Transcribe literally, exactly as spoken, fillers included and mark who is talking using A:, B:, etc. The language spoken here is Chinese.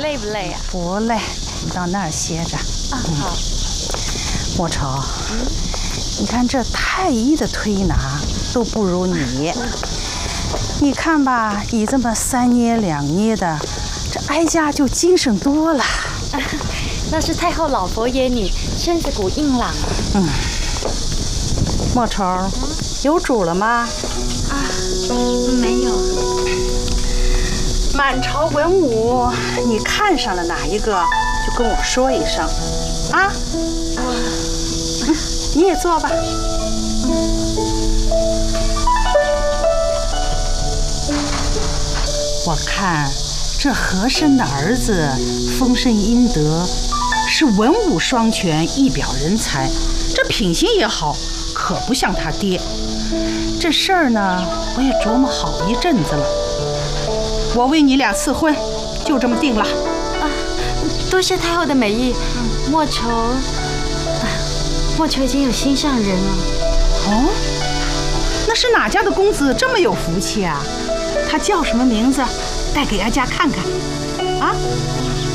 A: 累不累啊？
B: 不累，你到那儿歇着。
A: 啊，好。
B: 莫愁，嗯，你看这太医的推拿都不如你。你看吧，你这么三捏两捏的，这哀家就精神多了。
A: 啊，那是太后老佛爷你身子骨硬朗。
B: 嗯。莫愁，嗯、有主了吗？
A: 啊，没有。
B: 满朝文武，你看上了哪一个，就跟我说一声，啊。我，嗯，你也坐吧。我看这和珅的儿子丰绅殷德，是文武双全，一表人才，这品行也好，可不像他爹。这事儿呢，我也琢磨好一阵子了。我为你俩赐婚，就这么定了。
A: 啊，多谢太后的美意。嗯、莫愁，啊，莫愁已经有心上人了。
B: 哦，那是哪家的公子这么有福气啊？他叫什么名字？带给哀家看看。啊？